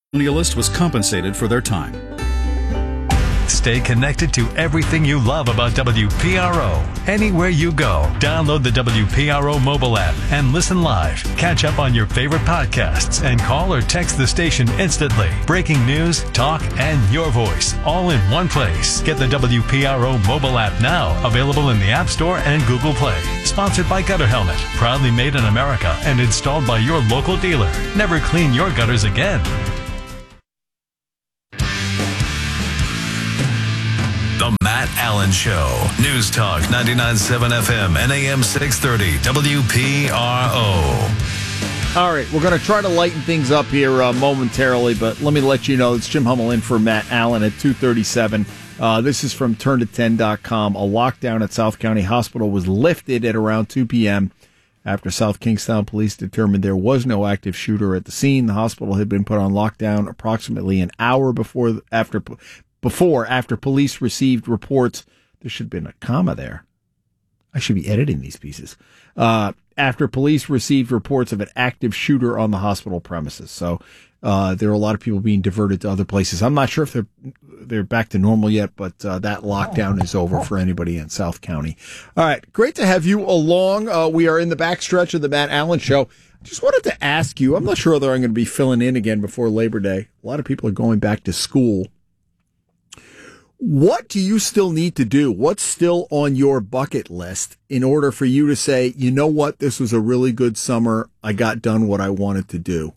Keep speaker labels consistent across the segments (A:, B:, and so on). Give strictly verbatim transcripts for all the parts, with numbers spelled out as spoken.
A: List was compensated for their time.
B: Stay connected to everything you love about W P R O. Anywhere you go, download the W P R O mobile app and listen live. Catch up on your favorite podcasts and call or text the station instantly. Breaking news, talk, and your voice all in one place. Get the W P R O mobile app now, available in the App Store and Google Play. Sponsored by Gutter Helmet, proudly made in America and installed by your local dealer. Never clean your gutters again.
C: The Matt Allen Show. News Talk ninety-nine point seven F M and A M six thirty W P R O.
D: All right, we're going to try to lighten things up here uh, momentarily, but let me let you know it's Jim Hummel in for Matt Allen at two thirty-seven. Uh, this is from turn to ten dot com. A lockdown at South County Hospital was lifted at around two p.m. after South Kingstown police determined there was no active shooter at the scene. The hospital had been put on lockdown approximately an hour before after before after police received reports. There should have been a comma there. I should be editing these pieces. Uh, after police received reports of an active shooter on the hospital premises. So uh, there are a lot of people being diverted to other places. I'm not sure if they're they're back to normal yet, but uh, that lockdown is over for anybody in South County. All right, great to have you along. Uh, we are in the backstretch of the Matt Allen Show. Just wanted to ask you, I'm not sure whether I'm going to be filling in again before Labor Day. A lot of people are going back to school. What do you still need to do? What's still on your bucket list in order for you to say, you know what, this was a really good summer. I got done what I wanted to do.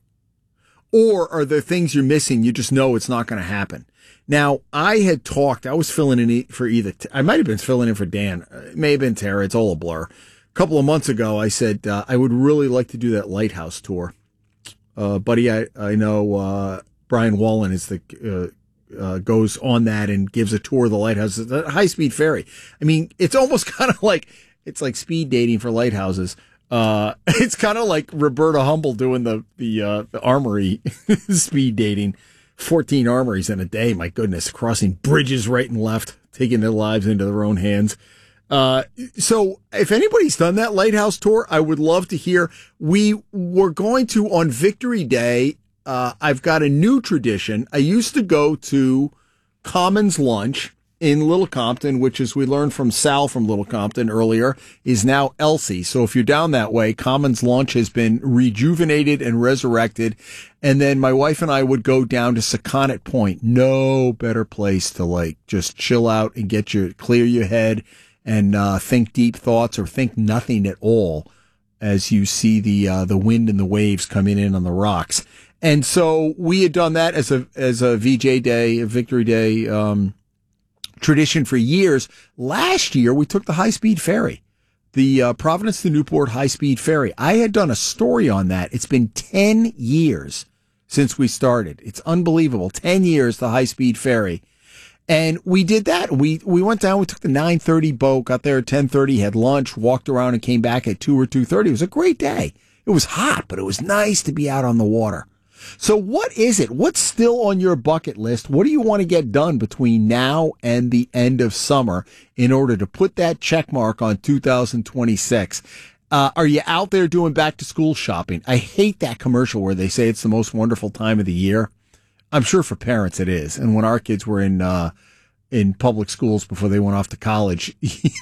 D: Or are there things you're missing? You just know it's not going to happen. Now, I had talked, I was filling in for either, I might have been filling in for Dan. It may have been Tara. It's all a blur. A couple of months ago, I said, uh, I would really like to do that lighthouse tour. Uh, buddy, I, I know, uh, Brian Wallen is the, uh, Uh, goes on that and gives a tour of the lighthouse. It's a high-speed ferry. I mean, it's almost kind of like, it's like speed dating for lighthouses. Uh, it's kind of like Roberta Humble doing the, the, uh, the armory speed dating. fourteen armories in a day. My goodness, crossing bridges right and left, taking their lives into their own hands. Uh, so if anybody's done that lighthouse tour, I would love to hear. We were going to on Victory Day. Uh, I've got a new tradition. I used to go to Commons Lunch in Little Compton, which, as we learned from Sal from Little Compton earlier, is now Elsie. So if you're down that way, Commons Lunch has been rejuvenated and resurrected. And then my wife and I would go down to Saconnet Point. No better place to, like, just chill out and get your, clear your head and uh, think deep thoughts or think nothing at all as you see the uh, the wind and the waves coming in on the rocks. And so we had done that as a as a V J Day, a Victory Day um, tradition for years. Last year, we took the high-speed ferry, the uh, Providence to Newport high-speed ferry. I had done a story on that. It's been ten years since we started. It's unbelievable. ten years, the high-speed ferry. And we did that. We we went down, we took the nine thirty boat, got there at ten thirty, had lunch, walked around and came back at two or two thirty. It was a great day. It was hot, but it was nice to be out on the water. So what is it? What's still on your bucket list? What do you want to get done between now and the end of summer in order to put that check mark on two thousand twenty-six? Uh, are you out there doing back to school shopping? I hate that commercial where they say it's the most wonderful time of the year. I'm sure for parents it is. And when our kids were in, uh, in public schools before they went off to college,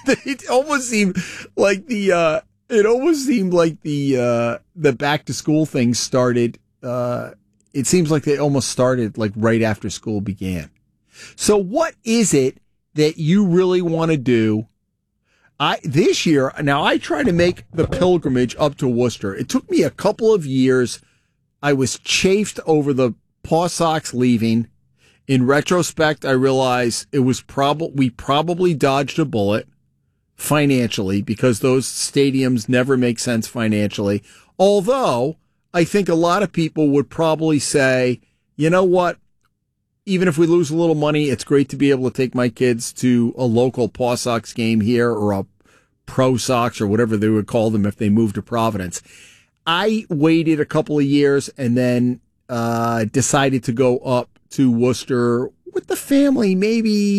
D: it almost seemed like the, uh, it almost seemed like the, uh, the back to school thing started, uh, it seems like they almost started like right after school began. So what is it that you really want to do? I, this year, now I try to make the pilgrimage up to Worcester. It took me a couple of years. I was chafed over the Paw Sox leaving. In retrospect, I realize it was probably, we probably dodged a bullet financially because those stadiums never make sense financially. Although I think a lot of people would probably say, you know what? Even if we lose a little money, it's great to be able to take my kids to a local Paw Sox game here or a Pro Sox or whatever they would call them if they moved to Providence. I waited a couple of years and then uh, decided to go up to Worcester with the family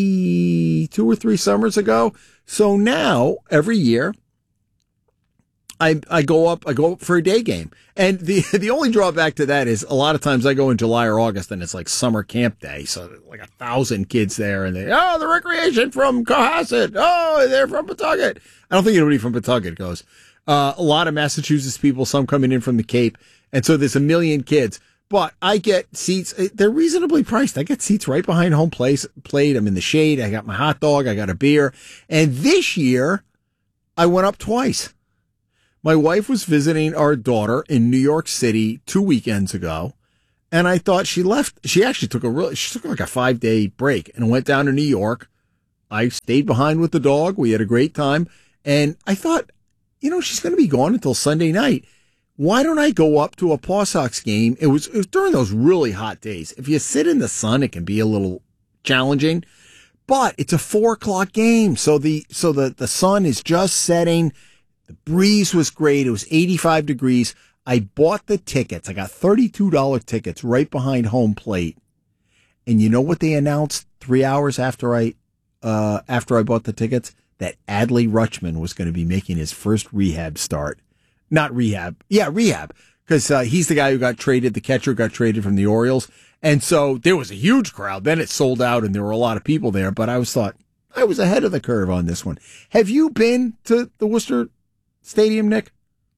D: maybe two or three summers ago. So now, every year, I I go up I go up for a day game. And the the only drawback to that is a lot of times I go in July or August and it's like summer camp day. So like a thousand kids there and they, oh, the recreation from Cohasset. Oh, they're from Pawtucket. I don't think anybody from Pawtucket goes. Uh, a lot of Massachusetts people, some coming in from the Cape. And so there's a million kids. But I get seats. They're reasonably priced. I get seats right behind home place, plate. I'm in the shade. I got my hot dog. I got a beer. And this year I went up twice. My wife was visiting our daughter in New York City two weekends ago, and I thought she left. She actually took a real, she took like a five day break and went down to New York. I stayed behind with the dog. We had a great time, and I thought, you know, she's going to be gone until Sunday night. Why don't I go up to a Paw Sox game? It was, it was during those really hot days. If you sit in the sun, it can be a little challenging, but it's a four o'clock game, so the so the the sun is just setting. The breeze was great. It was eighty-five degrees. I bought the tickets. I got thirty-two dollars tickets right behind home plate. And you know what they announced three hours after I, uh, after I bought the tickets? That Adley Rutschman was going to be making his first rehab start. Not rehab. Yeah, rehab. Because uh, he's the guy who got traded. The catcher got traded from the Orioles. And so there was a huge crowd. Then it sold out and there were a lot of people there. But I was thought, I was ahead of the curve on this one. Have you been to the Worcester Stadium, Nick?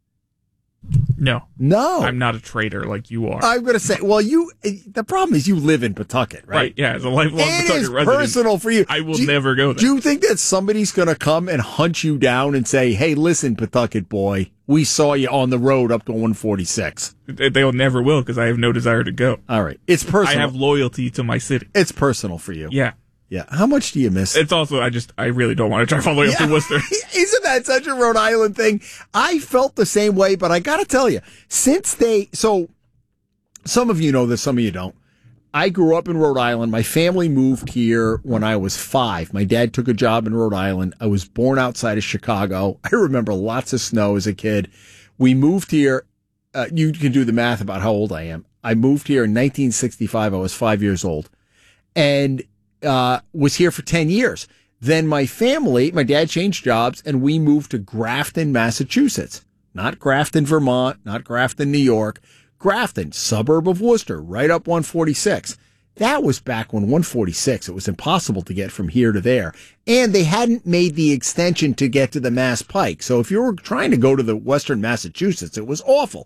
E: No.
D: No.
E: I'm not a traitor like you are.
D: I'm going to say, well, you, the problem is you live in Pawtucket, right?
E: Right, yeah, as a lifelong
D: it
E: Pawtucket
D: is
E: resident.
D: personal for you.
E: I will
D: do,
E: never go there.
D: Do you think that somebody's going to come and hunt you down and say, hey, listen, Pawtucket boy, we saw you on the road up to one forty-six?
E: They, they'll never will because I have no desire to go.
D: All right. It's personal.
E: I have loyalty to my city.
D: It's personal for you.
E: Yeah.
D: Yeah. How much do you miss?
E: It's also, I just, I really don't want to drive all the way up
D: Yeah.
E: to Worcester.
D: Isn't that such a Rhode Island thing? I felt the same way, but I got to tell you, since they, so some of you know this, some of you don't. I grew up in Rhode Island. My family moved here when I was five. My dad took a job in Rhode Island. I was born outside of Chicago. I remember lots of snow as a kid. We moved here. Uh, you can do the math about how old I am. I moved here in nineteen sixty-five. I was five years old. And Uh, was here for ten years. Then my family, my dad changed jobs and we moved to Grafton, Massachusetts. Not Grafton, Vermont, not Grafton, New York. Grafton, suburb of Worcester, right up one forty-six. That was back when one forty-six, it was impossible to get from here to there. And they hadn't made the extension to get to the Mass Pike. So if you were trying to go to the Western Massachusetts, it was awful.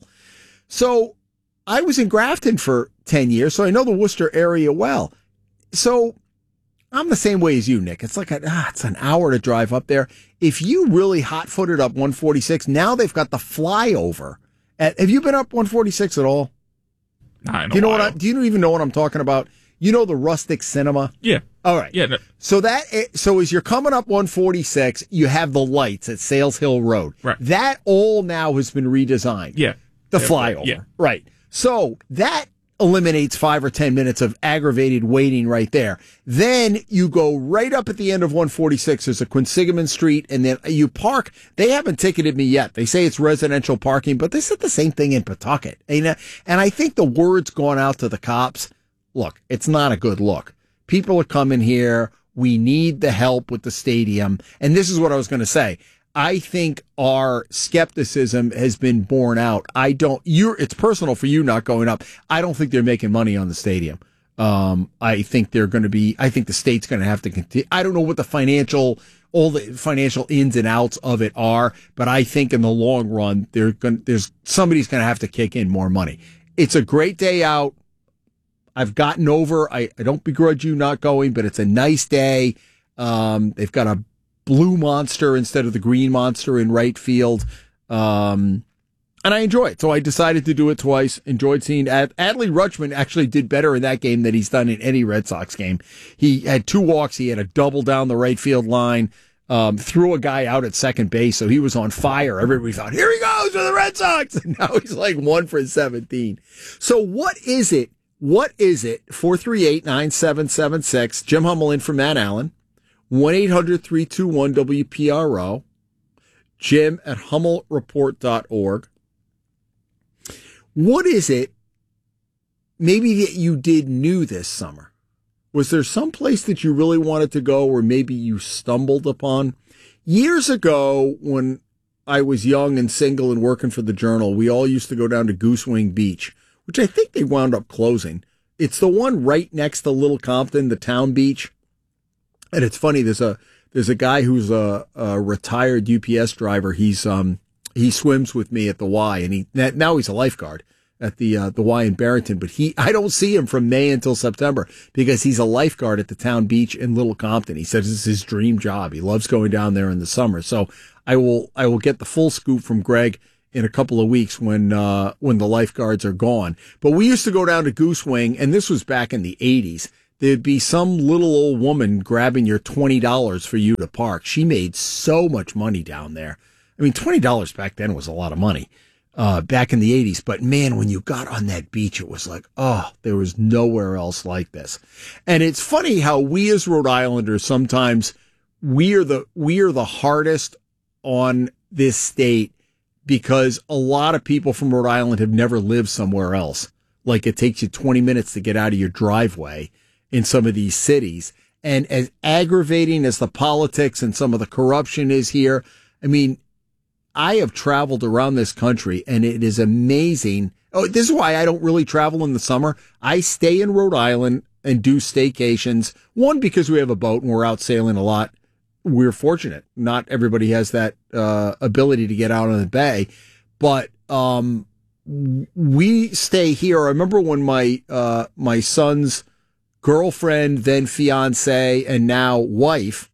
D: So I was in Grafton for ten years, so I know the Worcester area well. So I'm the same way as you, Nick. It's like a, ah, it's an hour to drive up there. If you really hot-footed up one forty-six, now they've got the flyover. At, have you been up one forty-six at all?
E: Nah,
D: do you know what I, do you even know what I'm talking about? You know the Rustic Cinema?
E: Yeah.
D: All right.
E: Yeah. No.
D: So that so as you're coming up one forty-six, you have the lights at Sales Hill Road.
E: Right.
D: That all now has been redesigned.
E: Yeah.
D: The
E: yeah,
D: flyover.
E: Yeah.
D: Right. So that eliminates five or ten minutes of aggravated waiting right there. Then you go right up at the end of one forty-six. There's a Quinsigamond Street, and then you park. They haven't ticketed me yet. They say it's residential parking, but they said the same thing in Pawtucket. And, and I think the word's gone out to the cops. Look, it's not a good look. People are coming here. We need the help with the stadium. And this is what I was going to say. I think our skepticism has been borne out. I don't, you're, it's personal for you not going up. I don't think they're making money on the stadium. Um, I think they're going to be, I think the state's going to have to continue. I don't know what the financial, all the financial ins and outs of it are, but I think in the long run, they're going, there's, somebody's going to have to kick in more money. It's a great day out. I've gotten over, I, I don't begrudge you not going, but it's a nice day. Um, they've got a blue monster instead of the green monster in right field. Um, and I enjoy it. So I decided to do it twice. Enjoyed seeing Ad- Adley Rutschman actually did better in that game than he's done in any Red Sox game. He had two walks. He had a double down the right field line, um, threw a guy out at second base. So he was on fire. Everybody thought, here he goes to the Red Sox. And now he's like one for seventeen. So what is it? What is it? four three eight, nine seven seven six. Jim Hummel in for Matt Allen. one eight hundred, three two one, W P R O, Jim at Hummel Report dot org. What is it maybe that you did new this summer? Was there some place that you really wanted to go or maybe you stumbled upon? Years ago, when I was young and single and working for the Journal, we all used to go down to Goosewing Beach, which I think they wound up closing. It's the one right next to Little Compton, the town beach. And it's funny, there's a there's a guy who's a, a retired U P S driver. He's um he swims with me at the Y, and he now he's a lifeguard at the uh, the Y in Barrington. But he I don't see him from May until September because he's a lifeguard at the town beach in Little Compton. He says it's his dream job. He loves going down there in the summer. So I will I will get the full scoop from Greg in a couple of weeks when uh, when the lifeguards are gone. But we used to go down to Goosewing, and this was back in the eighties. There'd be some little old woman grabbing your twenty dollars for you to park. She made so much money down there. I mean, twenty dollars back then was a lot of money uh, back in the eighties. But, man, when you got on that beach, it was like, oh, there was nowhere else like this. And it's funny how we as Rhode Islanders sometimes we are the we are the hardest on this state because a lot of people from Rhode Island have never lived somewhere else. Like it takes you twenty minutes to get out of your driveway in some of these cities. And as aggravating as the politics and some of the corruption is here, I mean, I have traveled around this country and it is amazing. Oh, this is why I don't really travel in the summer. I stay in Rhode Island and do staycations. One, because we have a boat and we're out sailing a lot. We're fortunate. Not everybody has that uh, ability to get out on the bay, but um, we stay here. I remember when my uh, my son's girlfriend, then fiance, and now wife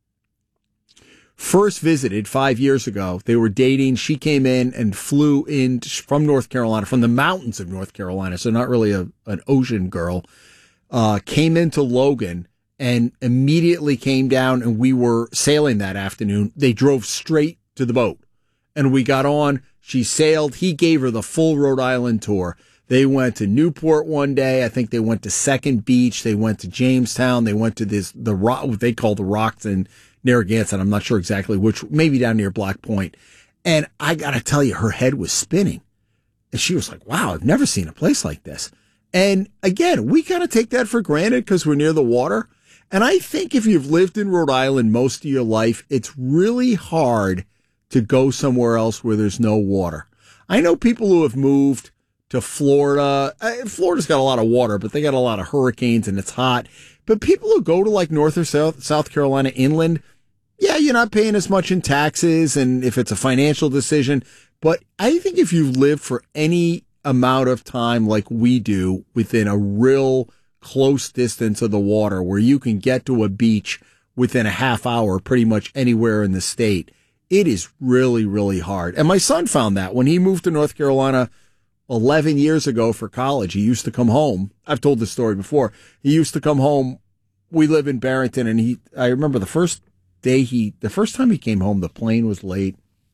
D: first visited five years ago. They were dating. She came in and flew in from North Carolina, from the mountains of North Carolina, so not really a, an ocean girl, uh, came into Logan and immediately came down, and we were sailing that afternoon. They drove straight to the boat, and we got on. She sailed. He gave her the full Rhode Island tour. They went to Newport one day. I think they went to Second Beach. They went to Jamestown. They went to this, the rock, what they call the rocks in Narragansett. I'm not sure exactly which, maybe down near Black Point. And I got to tell you, her head was spinning. And she was like, wow, I've never seen a place like this. And again, we kind of take that for granted because we're near the water. And I think if you've lived in Rhode Island most of your life, it's really hard to go somewhere else where there's no water. I know people who have moved to Florida. Florida's got a lot of water, but they got a lot of hurricanes and it's hot. But people who go to like North or South, South Carolina inland, yeah, you're not paying as much in taxes and if it's a financial decision. But I think if you've lived for any amount of time like we do within a real close distance of the water where you can get to a beach within a half hour pretty much anywhere in the state, it is really, really hard. And my son found that when he moved to North Carolina eleven years ago for college. He used to come home. I've told this story before. He used to come home. We live in Barrington, and he, I remember the first day he, the first time he came home, the plane was late.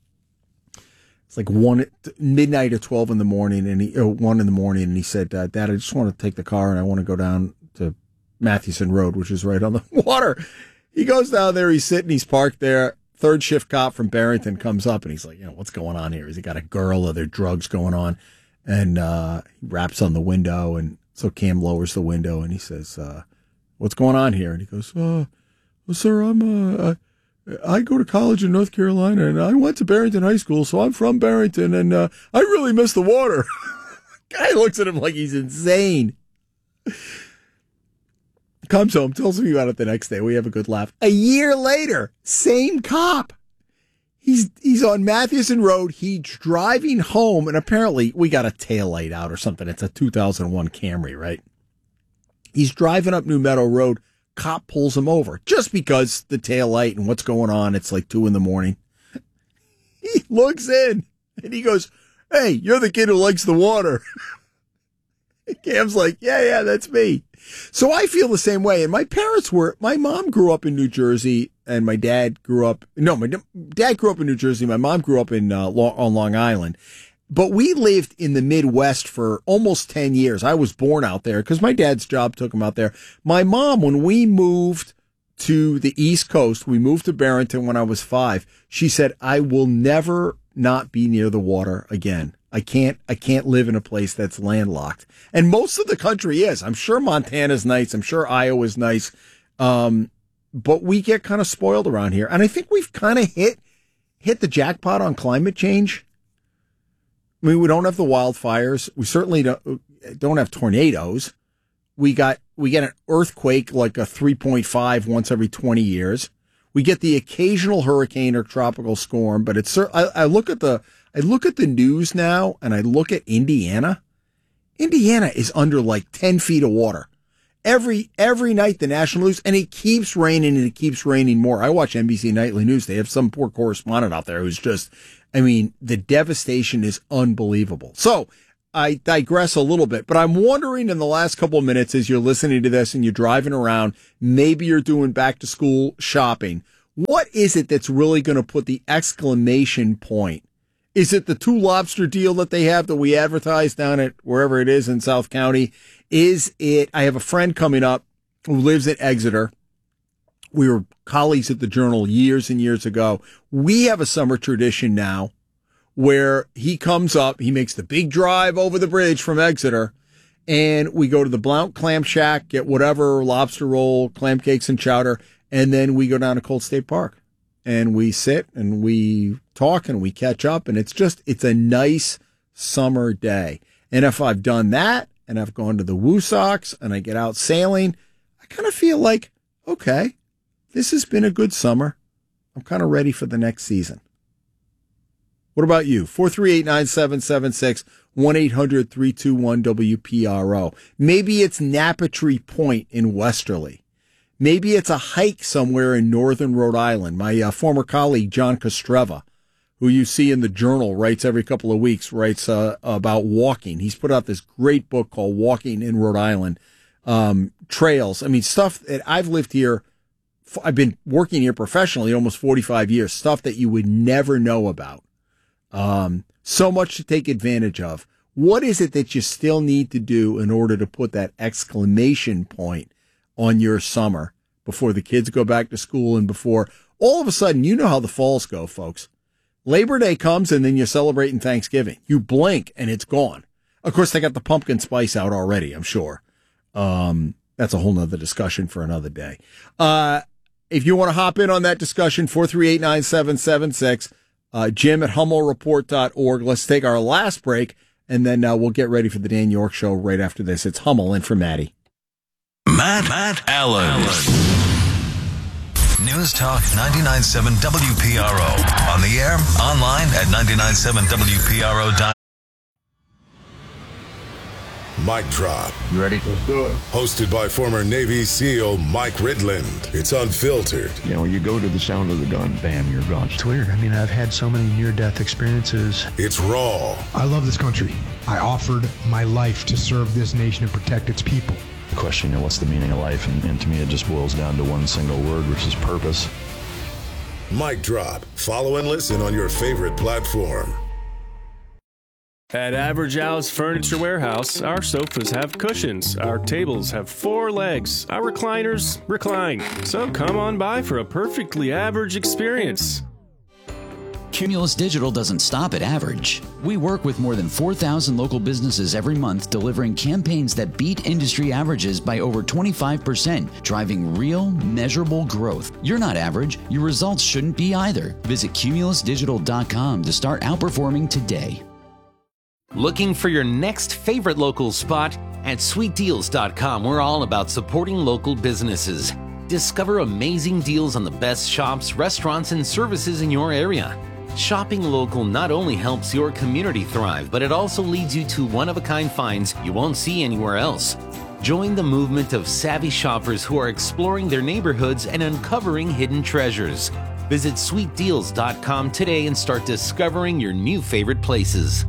D: It's like one, midnight or twelve in the morning, and he, or one in the morning, and he said, uh, Dad, I just want to take the car, and I want to go down to Mathewson Road, which is right on the water. He goes down there, he's sitting, he's parked there. Third shift cop from Barrington comes up, and he's like, you know, what's going on here? Has he got a girl? Are there drugs going on? And uh, he raps on the window, and so Cam lowers the window, and he says, uh, what's going on here? And he goes, uh, well, sir, I'm, uh, I go to college in North Carolina, and I went to Barrington High School, so I'm from Barrington, and uh, I really miss the water. Guy looks at him like he's insane. Comes home, tells me about it the next day. We have a good laugh. A year later, same cop. He's he's on Mathewson Road. He's driving home, and apparently we got a taillight out or something. It's a two thousand one Camry, right? He's driving up New Meadow Road. Cop pulls him over just because the taillight and what's going on. It's like two in the morning. He looks in, and he goes, hey, you're the kid who likes the water. Cam's like, yeah, yeah, that's me. So I feel the same way. And my parents were, my mom grew up in New Jersey and my dad grew up, no, my dad grew up in New Jersey. My mom grew up in, uh, on Long Island, but we lived in the Midwest for almost ten years. I was born out there because my dad's job took him out there. My mom, when we moved to the East Coast, we moved to Barrington when I was five. She said, I will never not be near the water again. I can't, I can't live in a place that's landlocked. And most of the country is. I'm sure Montana's nice. I'm sure Iowa's nice. Um, but we get kind of spoiled around here. And I think we've kind of hit, hit the jackpot on climate change? I mean, we don't have the wildfires. We certainly don't, don't have tornadoes. We got we get an earthquake like a three point five once every twenty years. We get the occasional hurricane or tropical storm, but it's I, I look at the I look at the news now and I look at Indiana. Indiana is under like ten feet of water. Every every night the national news, and it keeps raining and it keeps raining more. I watch N B C Nightly News. They have some poor correspondent out there who's just, I mean, the devastation is unbelievable. So I digress a little bit, but I'm wondering in the last couple of minutes as you're listening to this and you're driving around, maybe you're doing back to school shopping. What is it that's really going to put the exclamation point? Is it the two lobster deal that they have that we advertise down at wherever it is in South County? Is it, I have a friend coming up who lives in Exeter. We were colleagues at the Journal years and years ago. We have a summer tradition now where he comes up, he makes the big drive over the bridge from Exeter, and we go to the Blount Clam Shack, get whatever, lobster roll, clam cakes and chowder, and then we go down to Colt State Park. And we sit and we talk and we catch up, and it's just, it's a nice summer day. And if I've done that, and I've gone to the Woosocks, and I get out sailing, I kind of feel like, okay, this has been a good summer. I'm kind of ready for the next season. What about you? four three eight, nine seven seven six, one eight hundred, three two one, W P R O. Maybe it's Napatree Point in Westerly. Maybe it's a hike somewhere in northern Rhode Island. My uh, former colleague, John Kostreva, who you see in the Journal, writes every couple of weeks, writes uh, about walking. He's put out this great book called Walking in Rhode Island. Um, trails. I mean, stuff that I've lived here. I've been working here professionally almost forty-five years. Stuff that you would never know about. Um, so much to take advantage of. What is it that you still need to do in order to put that exclamation point on your summer before the kids go back to school and before all of a sudden, you know how the falls go, folks. Labor Day comes and then you're celebrating Thanksgiving. You blink and it's gone. Of course, they got the pumpkin spice out already, I'm sure. Um, that's a whole nother discussion for another day. Uh, if you want to hop in on that discussion, four three eight, nine seven seven six, uh, Jim at Hummel Report dot org. Let's take our last break and then uh, we'll get ready for the Dan York Show right after this. It's Hummel in for Maddie.
C: Matt, Matt Allen. News Talk ninety-nine point seven W P R O. On the air, online at ninety-nine point seven W P R O dot com.
F: Mic Drop.
G: You ready? Let's do it.
F: Hosted by former Navy SEAL Mike Ridland. It's unfiltered.
G: You know, you go to the sound of the gun, bam, you're gone.
H: It's weird. I mean, I've had so many near-death experiences.
F: It's raw.
I: I love this country. I offered my life to serve this nation and protect its people.
G: The question, you know, what's the meaning of life? And, and to me, it just boils down to one single word, which is purpose.
F: Mic Drop. Follow and listen on your favorite platform.
J: At Average Al's Furniture Warehouse, our sofas have cushions, our tables have four legs, our recliners recline. So come on by for a perfectly average experience.
K: Cumulus Digital doesn't stop at average. We work with more than four thousand local businesses every month, delivering campaigns that beat industry averages by over twenty-five percent, driving real, measurable growth. You're not average. Your results shouldn't be either. Visit Cumulus Digital dot com to start outperforming today.
L: Looking for your next favorite local spot? At Sweet Deals dot com, we're all about supporting local businesses. Discover amazing deals on the best shops, restaurants, and services in your area. Shopping local not only helps your community thrive, but it also leads you to one-of-a-kind finds you won't see anywhere else. Join the movement of savvy shoppers who are exploring their neighborhoods and uncovering hidden treasures. Visit Sweet Deals dot com today and start discovering your new favorite places.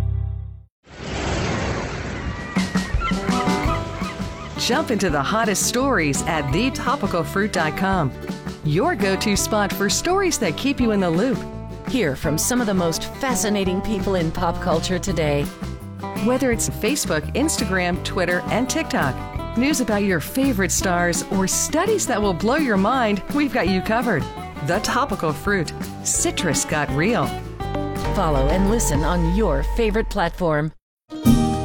M: Jump into the hottest stories at the topical fruit dot com. Your go-to spot for stories that keep you in the loop.
N: Hear from some of the most fascinating people in pop culture today.
M: Whether it's Facebook, Instagram, Twitter, and TikTok, news about your favorite stars, or studies that will blow your mind, we've got you covered. The Topical Fruit. Citrus got real.
N: Follow and listen on your favorite platform.